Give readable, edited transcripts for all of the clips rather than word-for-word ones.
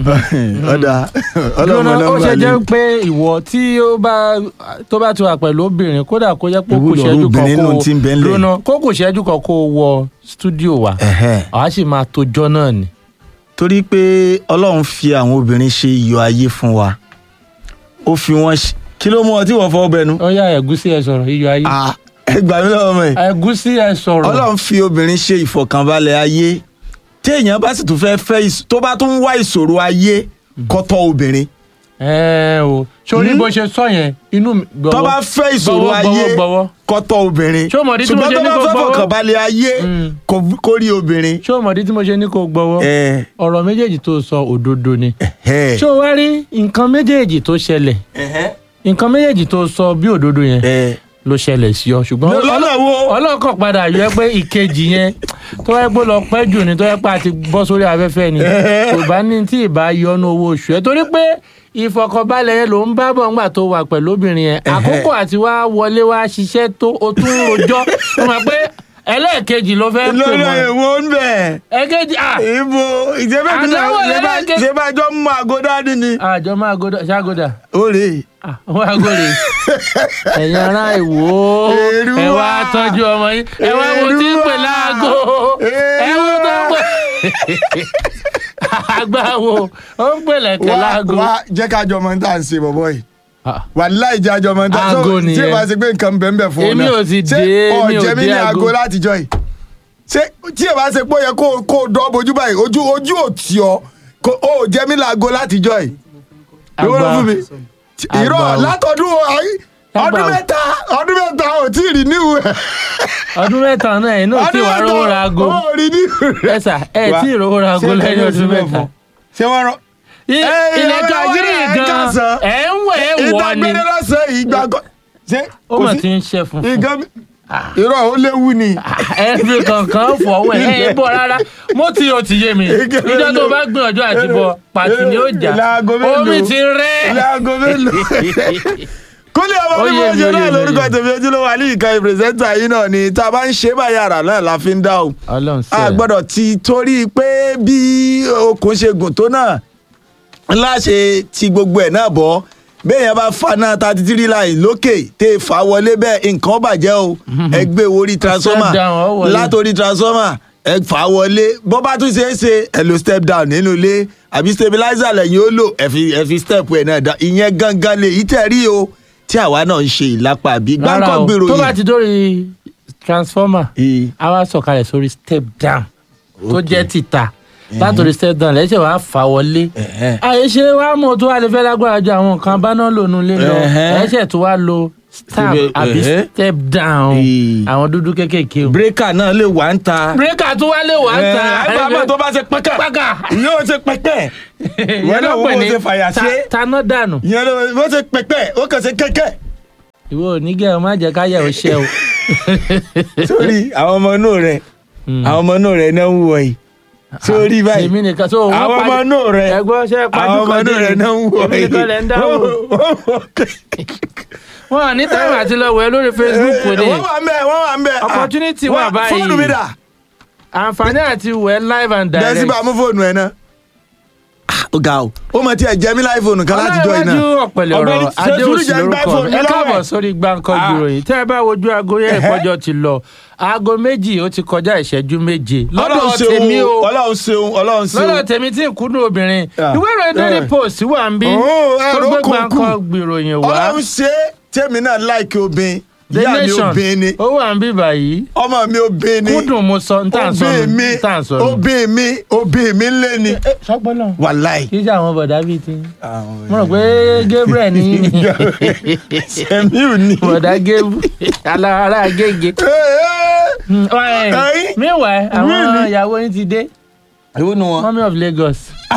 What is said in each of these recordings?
ọ̀dà ọlọ́mọ ó ṣe jẹ́ pé ìwọ tí tó bá ti wà pẹ̀lú obìnrin kódà kó jẹ́ pé kó kù ṣẹ́jú kan kó wọ stúdíò wa àwa sì máa tójọ́ náà ni. torí pé ọlọ́run fi àwọn obìnrin ṣe iyọ̀ ayé fún wa ó fi wọ́n kí ló mú ọ tí wọ́n fọ́ bẹnu. ó yá ẹ̀gúsí ẹ sọ̀rọ̀ iyọ̀ ayé. ẹ gbà mí lọ́wọ́ mọ́ ẹ. ẹ̀gúsí ẹ sọ̀rọ̀. ọlọ́run fi obìnrin ṣe ìfọ̀kànbalẹ̀ ayé téèyàn bá sì tún fẹ́ tó bá tún wá ìṣòro ayé kọ́tọ́ obìnrin. o sórí bó ṣe sọ yẹn inú mi gbọ́wọ́. tó bá fẹ́ ìṣòro ayé kọ́tọ́ obìnrin. ṣùgbọ́n tó bá fẹ́ fọkànbalẹ̀ ayé kó rí obìnrin. ṣé o mọ̀ dí tí mo ṣe ní kó gbọ́wọ́. ọ̀rọ̀ méjèèjì tó sọ òdodo ni. ṣé o wá rí nǹkan méjèèjì tó ṣẹlẹ̀ nǹkan méjèèjì tó sọ bí òdodo yẹn ló ṣẹlẹ̀ sí ọ ṣùgbọ́n ọlọ́kàn padà yọ pé ìkejì yẹn tó yẹ pé lọ pẹ́ jù ni tó yẹ pé a ti bọ́ sórí afẹ́fẹ́ ni kò bá ní tí ì bá yọnu owó oṣù ẹ torí pé ìfọkànbalẹ̀ yẹn ló ń bá bọ̀ ńgbà tó wà pẹ̀lú obìnrin yẹn àkókò àti wá wọlé wá ṣiṣẹ́ tó o tún rojọ́ ó mọ̀ pé ẹlẹ́ẹ̀kejì ló fẹ́ pè mọ́. lọ́nà èwo ń bẹ̀. ẹ̀kejì ibo ìjẹ́bẹ̀tì ṣèbájọ́ mú àgọ́dá ni. àjọ máa gòdà ṣàgòdà. ó rè é. wọ́n á gòrè. ẹ̀yin ará Ìwó ẹ wá tọ́jú ọmọ yín ẹ wá wo tí ń pè láago ẹ wo tó ń pè. àgbáwo ó ń pè lẹ̀kẹ̀ láago. wá jẹ́ ká jọ mọ́ ní tà ń ṣe bọ̀bọ̀ yìí. wàláì jẹ́ àjọ mọ́ ní tà ń ṣe tí èèyàn bá ṣe pé nǹkan bẹ́ẹ̀ bẹ́ẹ̀ fún ọ náà. èmi ò sì dé èmi ò dé aago látijọ́ yìí. ṣé tí èèyàn bá ṣe pé ó yẹ kó o dán bojú báyìí ojú ò tí ọ ó jẹ́ mi láago látijọ́ yìí. ìwọ́n fún mi irọ́ látọdún ọdún mẹ́ta ò tí ì rí níwò ẹ̀. ọdún mẹ́ta náà ẹ̀ náà tí wàá rówó ra aago ẹ sà ẹ tí ì rówó ra aago lẹ́yìn ọdún mẹ́ta. ṣé wọ́n rọ. ilẹ̀ kájírí gan ẹ̀ ń wẹ̀ ẹ́ wọ̀ ni. ìdágbére lọ́sẹ̀ ìgbàgbọ́. ó mà ti ń ṣe funfun. irọ́ ó léwu ni. ẹbí kankan fọwọ́ ẹ̀ bọ̀ rárá mo ti o ti yé mi ìjọ tó bá gbìyànjú àti bọ̀ pàtì ni ó jà omi ti rẹ́. láago mélòó. kúlẹ̀ ọmọ ní mo ṣe náà lórúkọ tèmi ojúlówó àlìkà ìpírẹsẹ́ńtà yìí náà ni tá a bá ń ṣe báyìí àrà náà la fi ń dá o. a gbọ́dọ̀ ti torí pé bí okùn ṣe gùn tó náà láṣẹ ti gbogbo ẹ̀ náà bọ́ béèyàn bá fa náà 33 line lókè tẹ fà wọlé bẹ́ẹ̀ nǹkan bàjẹ́ o ẹ gbé orí transformer látòrí transformer ẹ fà wọlé bó bá tún ṣe é ṣe ẹ lo step down nínú ilé àbí stabilizer lẹ́yìn ó lò ẹ fi step ẹ̀ náà dá ìyẹn gangan lè yí tẹ̀ rí o tí àwa náà ń ṣe ìlápá àbí gbáǹkọ́ gbèrò yìí. tó bá ti dórí transformer a wá sọ̀kalẹ̀ sórí step down tó jẹ́ títà látòrí step down lẹ́sẹ̀ wàá fà wọlé àyèṣe wàá mọ̀ tó wà lè fẹ́ lágbára ju àwọn nǹkan abáná lònú lé lọ lẹ́sẹ̀ tó wá lo stab àbí step down àwọn dúdú kékèké o. bírèkà náà lè wà ń ta. bírèkà tó wá lè wà ń ta. àgbàbọ̀ tó bá ṣe pẹ́kà yóò ṣe pẹ́kẹ́. ìyẹn ló pè ní taná dànù. ìyẹn ló ṣe pẹ́kẹ́ ó kàn ṣe kẹ́kẹ́. ìwọ onígẹ̀ ọ má jẹ́ káyà ó ṣe o. sórí àwọn ọmọ inú rẹ̀ náà ń wọ̀ yìí sórí báyìí àwọn ọmọ inú rẹ àwọn ọmọ inú rẹ náà ń wọ wọn ní táìmù àti lọ wẹ̀ lórí Facebook ni wọ́n wà ń bẹ̀ opportunity wà báyìí fóònù mi dà àǹfààní àti wẹ̀ live and direct. dẹ́sí bá mú fóònù ẹ̀ náà ó ga o ó mọ̀ tí ẹ jẹ́ mi láì fóònù kan láti jọ iná. ọlọ́wájú ọ̀pẹ̀lẹ̀ ọ̀rọ̀ adéòsì lórúkọ ẹ káàbọ̀ sórí Gbáǹkọ́gbì ìròyìn tẹ́ ẹ bá wojú aago yẹn ìpọ́jọ́ ti lọ aago méjì ó ti kọjá ìṣẹ́jú méje. Ọlọ́run ṣeun lọ́dọ̀ tèmi tí ìkúnnú obìnrin ìwé ìròyìn Daily Post wà ń bí tó gbé Gbáǹkọ́gbì ìròyìn wá. Ọlọ́run ṣe tèmi náà láìkí obìnrin ìyá mi obìnrin ni. ó wà ń bí báyìí. ọmọ mi obìnrin ni. kúndùn mo sọ ntàn sọ mi. obìnrin mi lé ni. sọgbọ́nà. wàláì. kí ṣe àwọn bọ̀dá bíi ti. mo rò pé Gabriel ní. Sẹ́miu ni. bọ̀dá alára Agége. meanwhile àwọn ìyàwó yín ti dé. èwo ni wọn. Mummy of Lagos.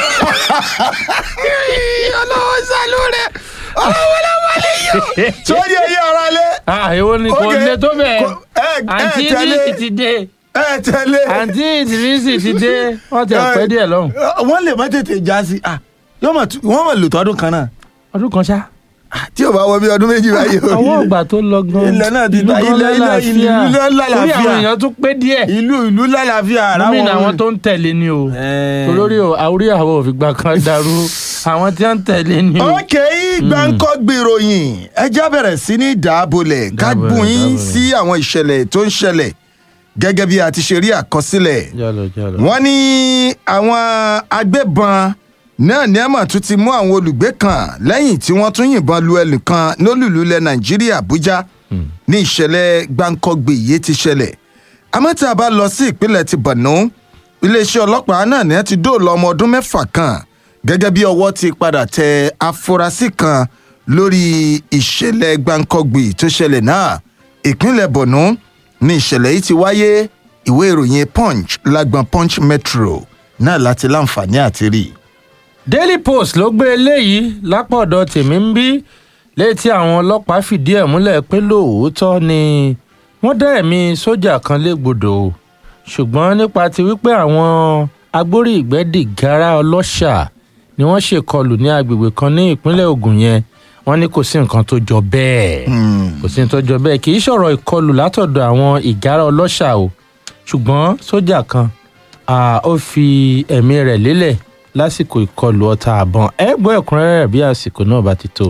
ọlọ́wọ́ sálú rẹ̀ ọlọ́wọ́ lọ́wọ́ lè yọ. sórí ẹyẹ ọ̀rọ̀ alẹ́. èwo ni kò lè tó bẹ́ẹ̀. àǹtí Idrisi ti dé. àǹtí Idrisi ti dé. wọ́n ti ọ̀pẹ́ díẹ̀ lọ́hùn. wọ́n lè má tètè já sí wọ́n mọ̀ lò tọ́dún kan náà. ọdún kan ṣá. tí o bá wọ bí ọdún méjì báyìí. àwọn ọgbà tó lọ gan. ilẹ̀ náà ti ta ìlú lálàáfíà. orí àwọn èèyàn tún pé díẹ̀. ìlú lálàáfíà. gómìnà àwọn tó ń tẹ̀lé ni o. torí orí àwọn òfìgbà kan dàrú àwọn tí wọ́n ń tẹ̀lé ni o. ok Gbáǹkọ́gbì ìròyìn ẹja bẹ̀rẹ̀ sí ní dàbọ̀lẹ̀ ká gùn yín sí àwọn ìṣẹ̀lẹ̀ tó ń ṣẹlẹ̀ gẹ́gẹ́ bí a ti ṣe rí àkọsílẹ̀. wọ́n ní àwọn agbébọn náà ní ẹ̀mọ̀ tún ti mú àwọn olùgbé kan lẹ́yìn tí wọ́n tún yìnbọn lu ẹnìkan lólùlú ilẹ̀ Nàìjíríà Àbújá ní ìṣẹ̀lẹ̀ Gbáǹkọ́gbì yìí ti ṣẹlẹ̀. àmọ́ tí a bá lọ sí ìpínlẹ̀ ti Borno iléeṣẹ́ ọlọ́pàá náà ní ẹ ti dóòlà ọmọ ọdún 6 kan gẹ́gẹ́ bí ọwọ́ ti padà tẹ afurasí kan lórí ìṣẹ̀lẹ̀ Gbáǹkọ́gbì tó ṣẹlẹ̀ náà. ìpínlẹ̀ Borno ní ìṣẹ̀lẹ̀ yìí ti wáyé. ìwé ìròyìn Punch lágbọn Punch Metro náà láti láǹfààní àti rí. Daily Post ló gbé eléyìí lápá ọ̀dọ̀ tèmi ń bí lẹ́yìn tí àwọn ọlọ́pàá fìdí ẹ̀ múlẹ̀ pé lóòótọ́ ni wọ́n dá ẹ̀mí sójà kan légbodò ṣùgbọ́n nípa ti wípé àwọn agbórí ìgbẹ́dìgárá ọlọ́ṣà ni wọ́n ṣèkọlù ní agbègbè kan ní ìpínlẹ̀ Ògùn yẹn wọ́n ní kò sí nǹkan tó jọ bẹ́ẹ̀ kò sí nǹkan tó jọ bẹ́ẹ̀ kì í ṣọ̀rọ̀ ìkọlù látọ̀dọ̀ àwọn ìgárá ọlọ́ṣà o ṣùgbọ́n sójà kan ó fi ẹ̀mí rẹ̀ lélẹ̀ lásìkò ìkọlù ọta àbọn ẹ gbọ́ ẹ̀kúnrẹ́rẹ́ bí àsìkò náà bá ti tó.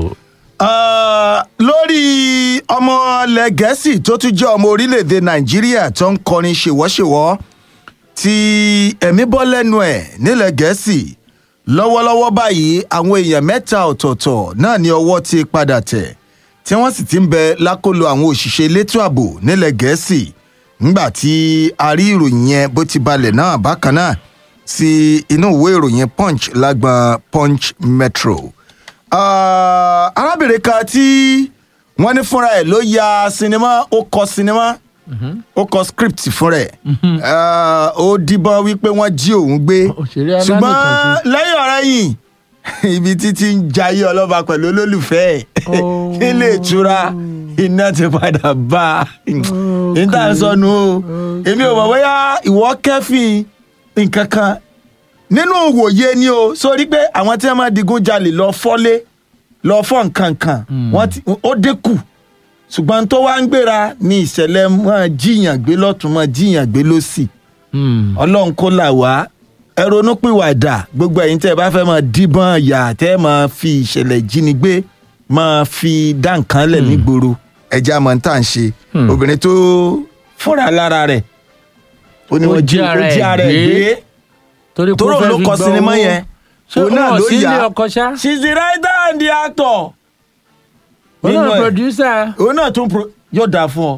lórí ọmọ ilẹ̀ Gẹ̀ẹ́sì tó tún jẹ́ ọmọ orílẹ̀-èdè Nàìjíríà tó ń kọrin ṣèwọ́ṣèwọ́ tí ẹ̀mí bọ́ lẹ́nu ẹ̀ nílẹ̀ Gẹ̀ẹ́sì lọ́wọ́lọ́wọ́ báyìí àwọn èèyàn 3 ọ̀tọ̀ọ̀tọ̀ náà ní ọwọ́ ti padà tẹ̀ tí wọ́n sì ti ń bẹ lákòlò àwọn òṣìṣẹ́ elétò ààbò nílẹ̀ Gẹ̀ẹ́sì nígbà tí a rí ìròyìn yẹn bó ti balẹ̀ náà bákan náà sí inú ìwé ìròyìn Punch lágbọn Punch Metro. arábìnrin kan tí wọ́n ní fúnra ẹ̀ ló ya sinimá ó kọ sinimá ó kọ script fúnra ẹ̀ ó díbọ́n wípé wọ́n jí òun gbé ṣùgbọ́n lẹ́yìn ọ̀rẹ́ yìí ibi títí ń jayé ọlọ́ba pẹ̀lú olólùfẹ́ ẹ̀ nílé ìtura iná ti padà bá a níta sọnù o èmi ò mọ̀ bóyá ìwọ kẹ́fìn nǹkan kan nínú òwòye ni o sórí pé àwọn tí wọ́n máa digun jalè lọ fọ́lé lọ fọ́ nǹkan kan ó dínkù ṣùgbọ́n tó wá ń gbéra ní ìṣẹ̀lẹ̀ máa jíyàn gbé lọ́tún máa jíyàn gbé lọ́sì Ọlọ́run kó là wá ẹ ronúpìwàdà gbogbo ẹ̀yin tẹ́ ẹ bá fẹ́ máa díbọ́n yà tẹ́ ẹ máa fi ìṣẹ̀lẹ̀ jínigbé máa fi dá nǹkan lẹ̀ nígboro ẹja máa ń tà ń ṣe obìnrin tó fúnra lára rẹ̀ ó ní wọ́n jí ara ẹ̀ gbé torí ló kọ sinimá yẹn òun náà ló yà she's the writer and the actor. òun náà producer. òun náà tún yóò dáa fún ọ.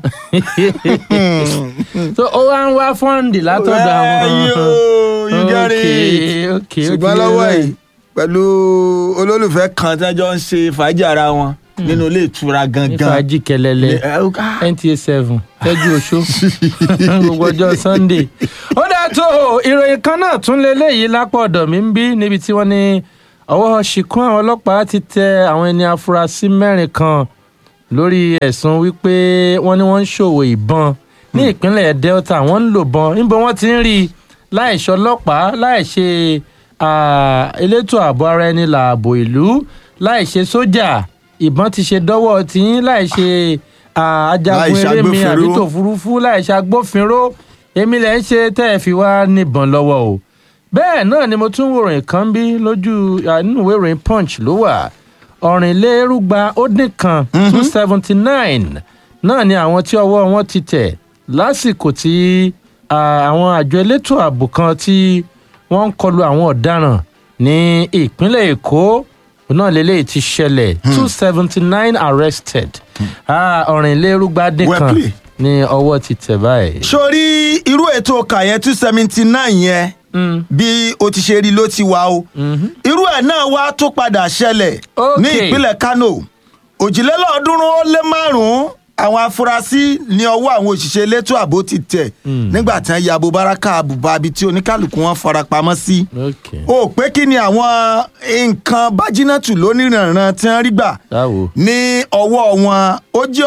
so ó wá ń wá fọ́ǹdì látọ̀dọ̀ àwọn. you get it. ṣùgbọ́n lọ́wọ́ yìí pẹ̀lú olólùfẹ́ kan tí wọ́n jọ ń ṣe fàájì ara wọn nínú ilé ìtura gangan. ní fàájì kẹlẹlẹ NTA 7 fẹjú oṣó gbogbo ọjọ́ Sunday. ó dáa tó ìròyìn kan náà tún lélẹ́yìí lápá ọ̀dọ̀ mi ń bí níbi tí wọ́n ní ọwọ́ ṣìkún àwọn ọlọ́pàá ti tẹ àwọn ẹni afurasí 4 kan lórí ẹ̀sùn wípé wọ́n ní wọ́n ń ṣòwò ìbọn ní ìpínlẹ̀ Delta wọ́n ń lò bọn níbo wọ́n ti ń rí láìṣe ọlọ́pàá láìṣe elétò ààbò ara ẹni làbò ìlú láìṣe sójà ìbọn ti ṣe dọ́wọ́ tiyín láìṣe ajagun erémi àbí tòfurufú láìṣe agbófinró èmi lẹ́ ń ṣe tẹ́ ẹ fi wá níbọn lọ́wọ́ o. bẹ́ẹ̀ náà ni mo tún wòròyìn kan bí lójú nínú ìwé ìròyìn Punch ló wà ọ̀rìnlérúgba ó dín kan 279 náà ni àwọn tí ọwọ́ wọn ti tẹ̀ lásìkò tí àwọn àjọ elétò ààbò kan tí wọ́n ń kọlu àwọn ọ̀daràn ní ìpínlẹ̀ Èkó náà lélẹ́yìí ti ṣẹlẹ̀ 279 arrested ọ̀rìnlérúgba dín kan ní ọwọ́ ti tẹ̀ báyìí. sórí irú ètò kàyẹn 279 yẹn bí o ti ṣe rí ló ti wá o irú ẹ̀ náà wá tó padà ṣẹlẹ̀ ní ìpínlẹ̀ Kano 305 àwọn afurasí ní ọwọ́ àwọn òṣìṣẹ́ elétò ààbò ti tẹ̀ nígbà tí wọ́n ya Abu Baraka àbùbá ibi tí oníkálukú wọn fara pamọ́ sí. ó pé kí ni àwọn nǹkan bájínátù lóníranran tí wọ́n rí gbà ní ọwọ́ wọn ó jẹ́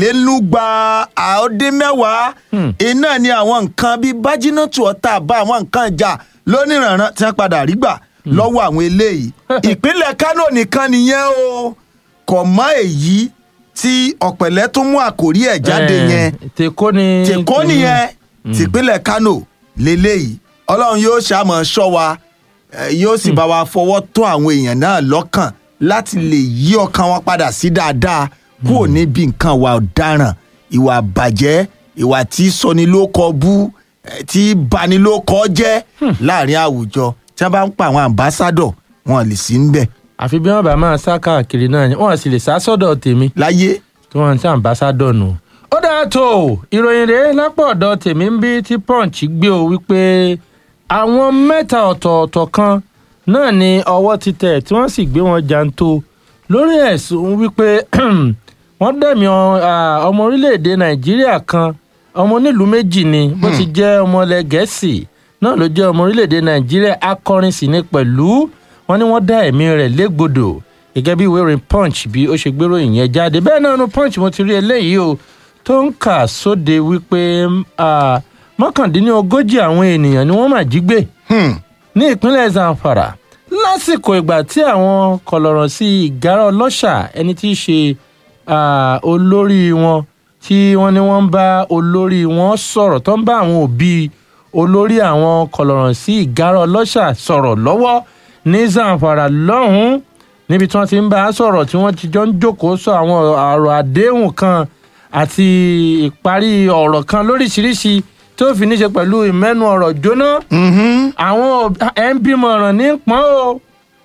450 iná ni àwọn nǹkan bíi bájínátù ọ̀tá àbá àwọn nǹkan ìjà lóníranran tí wọ́n padà rí gbà lọ́wọ́ àwọn eléyìí ìpínlẹ̀ Kano nìkan nìyẹn o kò mọ èyí tí ọ̀pẹ̀lẹ̀ tún mú àkórí ẹ̀ jáde yẹn tèkó nìyẹn tìpínlẹ̀ Kánò lélẹ́yìí ọlọ́run yóò ṣàmọ̀ ṣọ́ wa yóò sì bá wa fọwọ́ tó àwọn èèyàn náà lọ́kàn láti lè yí ọkàn wọn padà sí dáadáa kúrò níbi nǹkan ìwà ọ̀daràn ìwà bàjẹ́ ìwà tí sọnilókọ bú tí banilókọ jẹ́ láàrin àwùjọ tí wọ́n bá ń pa àwọn àmbásádọ̀ wọn lè sí ń bẹ̀. àfi bí wọ́n bá máa sá káàkiri náà ni wọ́n sì lè sá sọ́dọ̀ tèmi láyé tí wọ́n ń sá àmbásádọ̀ nù. ó dáa tó ìròyìn rèé lápò ọ̀dọ̀ tèmi ń bí tí Punch gbé o wípé àwọn mẹ́ta ọ̀tọ̀ọ̀tọ̀ kan náà ni ọwọ́ ti tẹ̀ tí wọ́n sì gbé wọn jàǹtó lórí ẹ̀sùn wípé wọ́n dẹ̀mí ọmọ orílẹ̀-èdè Nàìjíríà kan ọmọ onílùú méjì ni bó ti jẹ́ ọmọ ilẹ̀ Gẹ̀ẹ́sì náà ló jẹ́ ọmọ orílẹ̀-èdè Nàìjíríà akọrin sì ni pẹ̀lú wọn ni wọ́n dá ẹ̀mí rẹ̀ légbodò gẹ́gẹ́ bí ìwé ìròyìn Punch bí ó ṣe gbérò ìyẹn jáde bẹ́ẹ̀ náà nu Punch mo ti rí eléyìí o tó ń kà sóde wípé mọ́kàndínlógójì àwọn ènìyàn ni wọ́n mà jí gbé ní ìpínlẹ̀ Zamfara lásìkò ìgbà tí àwọn kọlọ̀rọ̀ sí Ìgárá Ọlọ́ṣà ẹni tí í ṣe olórí wọn tí wọ́n ní wọ́n ń bá olórí wọn sọ̀rọ̀ tó ń bá àwọn òbí olórí àwọn kọlọ̀rọ̀ sí Ìgárá Ọlọ́ṣà sọ̀rọ̀ lọ́wọ́ ní Zamfara lọ́hùn-ún níbi tí wọ́n ti ń bá a sọ̀rọ̀ tí wọ́n ti jọ ń jókòó sọ àwọn ọ̀rọ̀ àdéhùn kan àti ìparí ọ̀rọ̀ kan lóríṣiríṣi tó fi ní ṣe pẹ̀lú ìmẹ́nu ọ̀rọ̀ jóná. àwọn ẹ̀ ń bímọ ọ̀ràn ní pọ́n o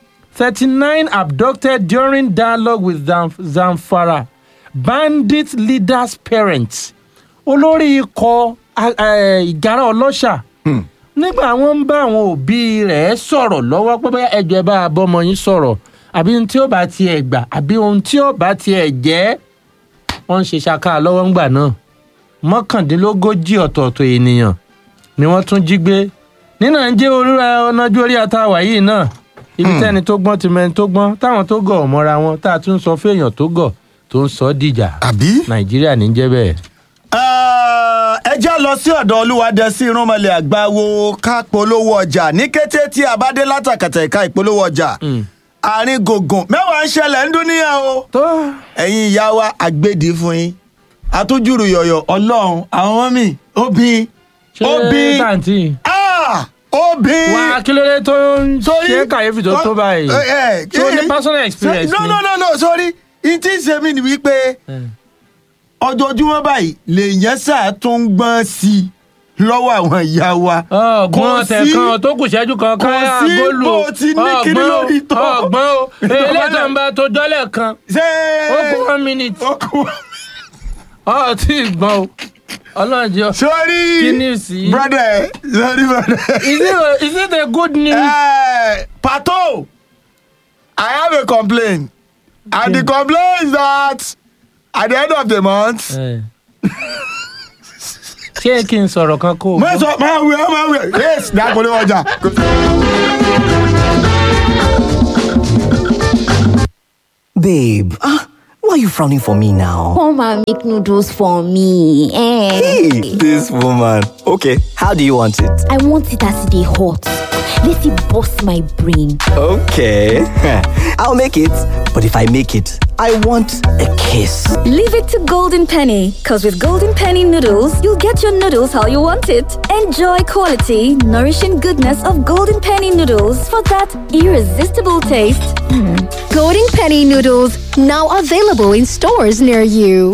39 abducted during dialogue with Zamfara bandit leaders parents olórí ikọ̀ Ìgárá Ọlọ́ṣà nígbà wọ́n ń bá àwọn òbí rẹ̀ sọ̀rọ̀ lọ́wọ́ pé bóyá ẹjọ́ ẹ bá abọ́mọ yín sọ̀rọ̀ àbí ohun tí ó bá tiẹ̀ gbà àbí ohun tí ó bá tiẹ̀ jẹ́ wọ́n ń ṣe ṣaka lọ́wọ́ ńgbà náà 39 ọ̀tọ̀ọ̀tọ̀ ènìyàn ni wọ́n tún jí gbé nínú ẹ̀ńjẹ́ olúra ọ̀nàjú orí àtàwà yìí náà ibi tẹ́ni tó gbọ́n ti mẹ́ni tó gbọ́n táwọn tó gọ̀ mọ́ra wọn tá a tún sọ fẹ́yàn tó gọ̀ tó ń sọ dìjà Nàìjíríà ní jẹ́ bẹ́ẹ̀. ẹ já lọ sí ọ̀dọ̀ Olúwadẹ́sí Irúnmọlẹ̀ Àgbáwo ká polówó ọjà ní kété tí a bá dé látàkàtà ìka ìpolówó ọjà àárín gògùn mẹ́wàá ń ṣẹlẹ̀ ń dúníyà o ẹ̀yin ìyá wa àgbèdì fún yín àtújúrù yọ̀yọ̀ Ọlọ́run àwọn ọmọ mi obìn wà kí ló dé tó ń ṣe kàyéfì tó báyìí tó ní personal experience ni. no sorry ìtí ìṣẹ́mi ni wípé ọjọ́júmọ́ báyìí lèèyàn sáà tún ń gbọ́n sí i lọ́wọ́ àwọn ìyá wa. ọgbọ́n tẹ̀kan tó kù ṣẹ́jú kan káyà góòlù ọgbọ́n o eléyìí ń bá tó dọ́lẹ̀ kan ó kú 1 minute tí ì gbọ́n o ọlọ́njọ́ kí ni sí. brother. Is it a good news? Pato, I have a complaint and the complaint is that at the end of the month. ṣé kí n sọ̀rọ̀ kan kó o. máa wẹ̀ yes dàgbọ́n ní ọjà. Babe, why are you frowning for me now? Come and make noodles for me. Hey, this woman. Okay, how do you want it? I want it as they hot. Let it bust my brain. Okay, I'll make it. But if I make it, I want a kiss. Leave it to Golden Penny, because with Golden Penny noodles, you'll get your noodles how you want it. Enjoy quality, nourishing goodness of Golden Penny noodles for that irresistible taste. Golden Penny noodles, now available in stores near you.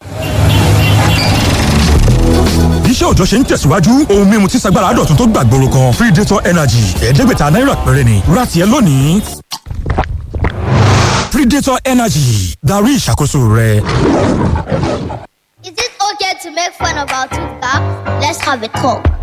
iṣẹ́ òjọ́ ṣe ń tẹ̀síwájú ohun mímu tí sagbára àdọ̀tún tó gbàgbóró kan Predator Energy $500 péré ni ra tiẹ̀ lónìí. Predator Energy darí ìṣàkóso rẹ. Is it okay to make fun of our tooth gap? Let's have a talk.